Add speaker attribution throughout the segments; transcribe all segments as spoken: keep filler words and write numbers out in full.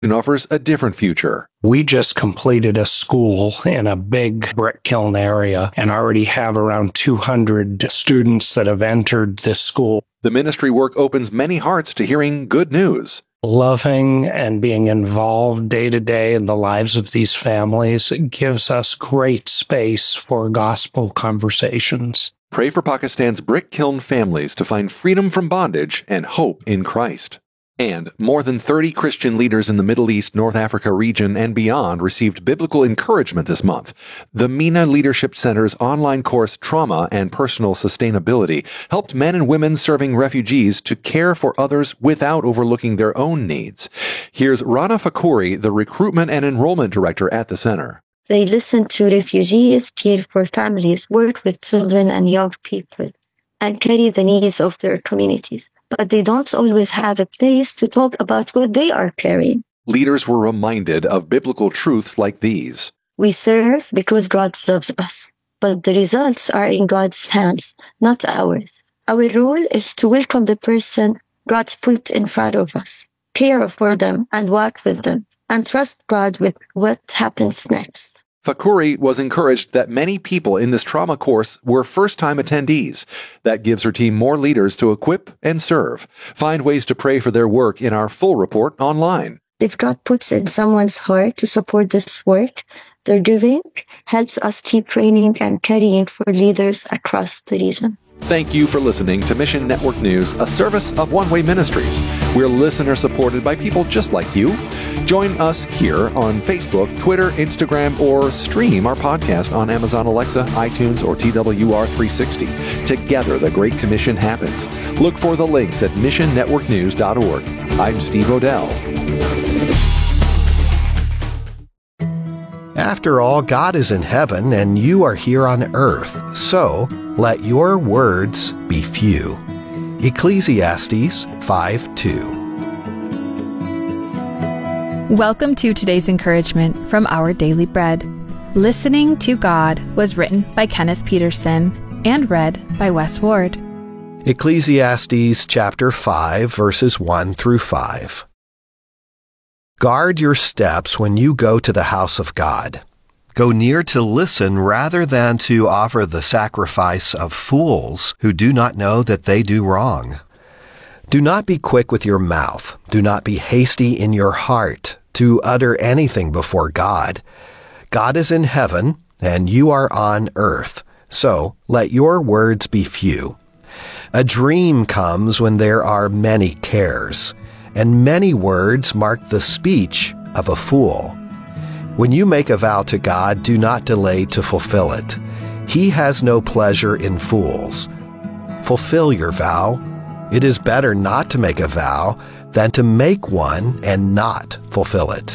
Speaker 1: and offers a different future.
Speaker 2: We just completed a school in a big brick kiln area and already have around two hundred students that have entered this school.
Speaker 1: The ministry work opens many hearts to hearing good news.
Speaker 2: Loving and being involved day to day in the lives of these families gives us great space for gospel conversations.
Speaker 1: Pray for Pakistan's brick kiln families to find freedom from bondage and hope in Christ. And more than thirty Christian leaders in the Middle East, North Africa region, and beyond received biblical encouragement this month. The MENA Leadership Center's online course, Trauma and Personal Sustainability, helped men and women serving refugees to care for others without overlooking their own needs. Here's Rana Fakouri, the Recruitment and Enrollment Director at the center.
Speaker 3: They listen to refugees, care for families, work with children and young people, and carry the needs of their communities. But they don't always have a place to talk about what they are carrying.
Speaker 1: Leaders were reminded of biblical truths like these.
Speaker 3: We serve because God loves us, but the results are in God's hands, not ours. Our role is to welcome the person God's put in front of us, care for them and walk with them, and trust God with what happens next.
Speaker 1: Fakouri was encouraged that many people in this trauma course were first-time attendees. That gives her team more leaders to equip and serve. Find ways to pray for their work in our full report online.
Speaker 3: If God puts in someone's heart to support this work, their giving helps us keep training and carrying for leaders across the region.
Speaker 1: Thank you for listening to Mission Network News, a service of One Way Ministries. We're listener-supported by people just like you. Join us here on Facebook, Twitter, Instagram, or stream our podcast on Amazon Alexa, iTunes, or T W R three sixty. Together, the Great Commission happens. Look for the links at mission network news dot org. I'm Steve Odell.
Speaker 4: After all, God is in heaven and you are here on earth, so let your words be few. Ecclesiastes five two.
Speaker 5: Welcome to today's encouragement from Our Daily Bread. Listening to God was written by Kenneth Peterson and read by Wes Ward.
Speaker 4: Ecclesiastes chapter five, verses one through five. Guard your steps when you go to the house of God. Go near to listen rather than to offer the sacrifice of fools who do not know that they do wrong. Do not be quick with your mouth. Do not be hasty in your heart to utter anything before God. God is in heaven, and you are on earth, so let your words be few. A dream comes when there are many cares, and many words mark the speech of a fool. When you make a vow to God, do not delay to fulfill it. He has no pleasure in fools. Fulfill your vow. It is better not to make a vow than to make one and not fulfill it.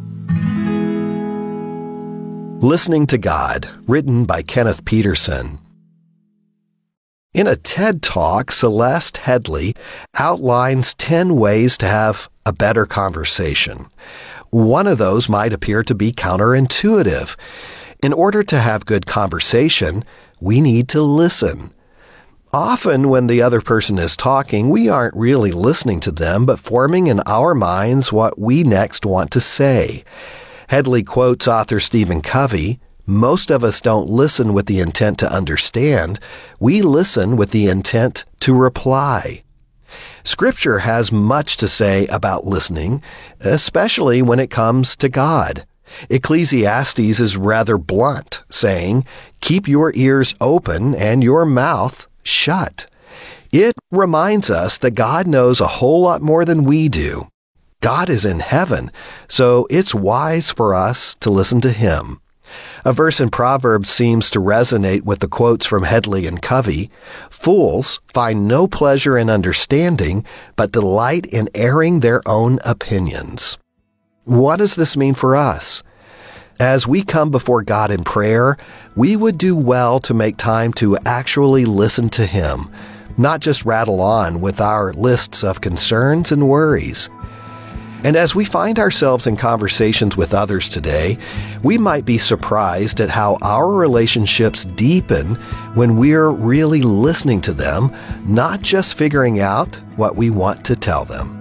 Speaker 4: Listening to God, written by Kenneth Peterson. In a TED Talk, Celeste Headley outlines ten ways to have a better conversation. One of those might appear to be counterintuitive. In order to have good conversation, we need to listen. Often when the other person is talking, we aren't really listening to them, but forming in our minds what we next want to say. Headley quotes author Stephen Covey, "Most of us don't listen with the intent to understand. We listen with the intent to reply." Scripture has much to say about listening, especially when it comes to God. Ecclesiastes is rather blunt, saying, "Keep your ears open and your mouth shut." It reminds us that God knows a whole lot more than we do. God is in heaven, so it's wise for us to listen to Him. A verse in Proverbs seems to resonate with the quotes from Headley and Covey. "Fools find no pleasure in understanding, but delight in airing their own opinions." What does this mean for us? As we come before God in prayer, we would do well to make time to actually listen to Him, not just rattle on with our lists of concerns and worries. And as we find ourselves in conversations with others today, we might be surprised at how our relationships deepen when we're really listening to them, not just figuring out what we want to tell them.